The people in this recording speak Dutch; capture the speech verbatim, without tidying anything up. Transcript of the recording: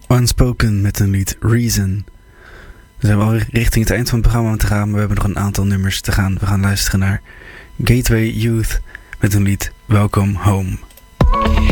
Unspoken met een lied Reason. We zijn wel richting het eind van het programma aan te gaan, maar we hebben nog een aantal nummers te gaan. We gaan luisteren naar Gateway Youth met een lied Welcome Home.